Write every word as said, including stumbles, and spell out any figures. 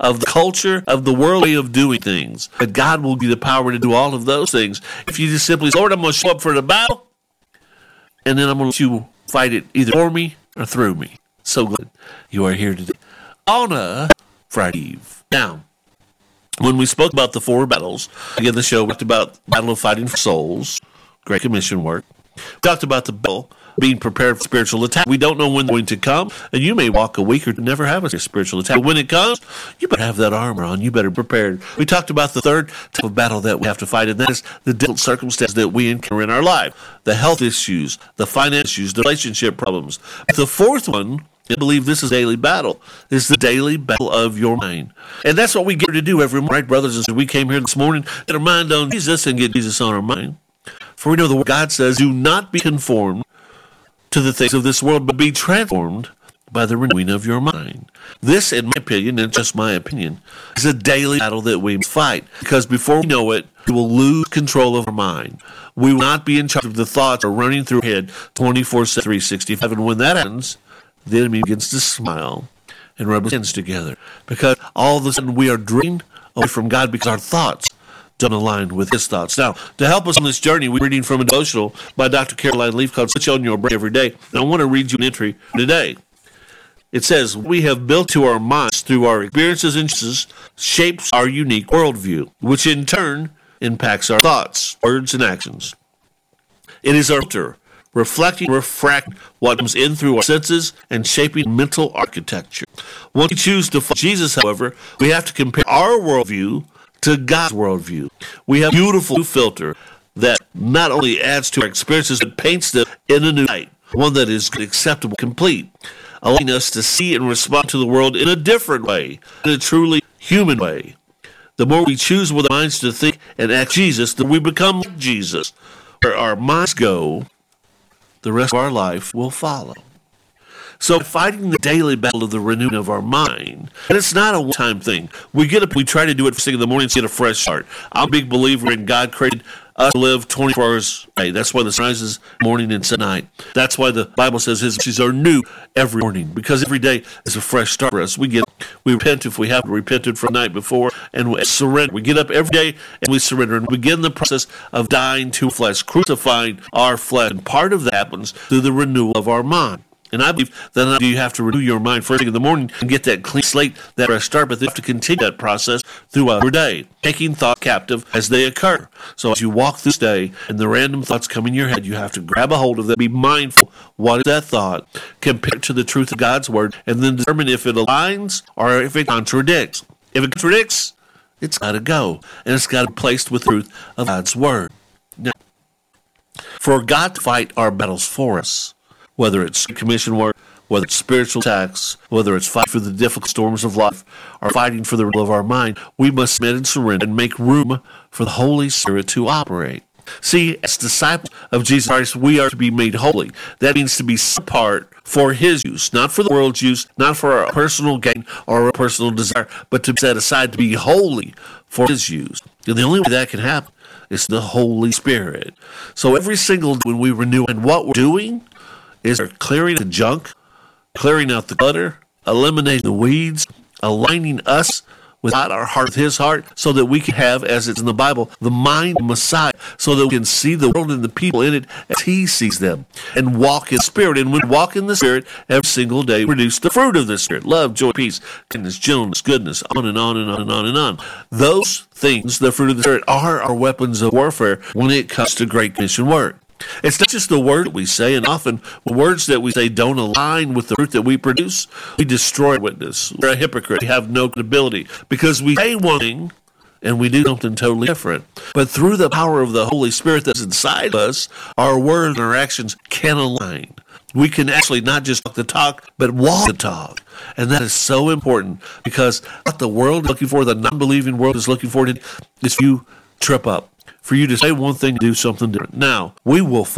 of the culture of the world way of doing things. But God will give you the power to do all of those things. If you just simply say, Lord, I'm going to show up for the battle, and then I'm going to let you fight it either for me or through me. So glad you are here today on a Friday Eve. Now, when we spoke about the four battles, again, the show talked about battle of fighting for souls, Great Commission work. We talked about the battle being prepared for spiritual attack. We don't know when they're going to come, and you may walk a week or never have a spiritual attack. But when it comes, you better have that armor on. You better be prepared. We talked about the third type of battle that we have to fight, and that is the difficult circumstances that we encounter in our life. The health issues, the finance issues, the relationship problems. But the fourth one, I believe this is a daily battle, is the daily battle of your mind. And that's what we get to do every morning, right, brothers and sisters? We came here this morning, get our mind on Jesus and get Jesus on our mind. For we know the word God says, do not be conformed to the things of this world, but be transformed by the renewing of your mind. This, in my opinion, and just my opinion, is a daily battle that we fight. Because before we know it, we will lose control of our mind. We will not be in charge of the thoughts that are running through our head twenty-four seven, three sixty-five. And when that happens, the enemy begins to smile and rub his hands together. Because all of a sudden we are drifting away from God because our thoughts don't align with his thoughts. Now, to help us on this journey, we're reading from a devotional by Doctor Caroline Leaf called Switch On Your Brain Every Day. And I want to read you an entry today. It says, we have built to our minds through our experiences and choices shapes our unique worldview, which in turn impacts our thoughts, words, and actions. It is our filter, reflecting and refract what comes in through our senses and shaping mental architecture. Once we choose to follow Jesus, however, we have to compare our worldview to God's worldview. We have a beautiful new filter that not only adds to our experiences, but paints them in a new light, one that is acceptable, complete, allowing us to see and respond to the world in a different way, in a truly human way. The more we choose with our minds to think and act Jesus, the more we become like Jesus. Where our minds go, the rest of our life will follow. So fighting the daily battle of the renewing of our mind, and it's not a one-time thing. We get up, we try to do it first thing in the morning to get a fresh start. I'm a big believer in God created us to live twenty-four hours a day. That's why the sun rises morning and set night. That's why the Bible says his mercies are new every morning, because every day is a fresh start for us. We get, we repent if we haven't repented from the night before, and we surrender. We get up every day and we surrender and begin the process of dying to flesh, crucifying our flesh. And part of that happens through the renewal of our mind. And I believe that not you have to renew your mind first thing in the morning and get that clean slate, that fresh start, but you have to continue that process throughout your day, taking thought captive as they occur. So as you walk this day and the random thoughts come in your head, you have to grab a hold of them, be mindful, what is that thought, compare it to the truth of God's word, and then determine if it aligns or if it contradicts. If it contradicts, it's got to go, and it's got to be placed with the truth of God's word. Now, for God to fight our battles for us, whether it's commission work, whether it's spiritual attacks, whether it's fighting for the difficult storms of life, or fighting for the will of our mind, we must submit and surrender and make room for the Holy Spirit to operate. See, as disciples of Jesus Christ, we are to be made holy. That means to be set apart for his use, not for the world's use, not for our personal gain or our personal desire, but to be set aside to be holy for his use. And the only way that can happen is the Holy Spirit. So every single day when we renew, and what we're doing is clearing the junk, clearing out the clutter, eliminating the weeds, aligning us with God, our heart with his heart, so that we can have, as it's in the Bible, the mind of Messiah, so that we can see the world and the people in it as he sees them, and walk in Spirit. And when we walk in the Spirit, every single day produce the fruit of the Spirit: love, joy, peace, kindness, gentleness, goodness, on and on and on and on and on. Those things, the fruit of the Spirit, are our weapons of warfare when it comes to Great Commission work. It's not just the word that we say, and often the words that we say don't align with the fruit that we produce. We destroy witness. We're a hypocrite. We have no credibility because we say one thing and we do something totally different. But through the power of the Holy Spirit that's inside us, our words and our actions can align. We can actually not just talk the talk, but walk the talk. And that is so important, because what the world is looking for, the non-believing world is looking for, is you trip up. For you to say one thing, do something different. Now, we will fall.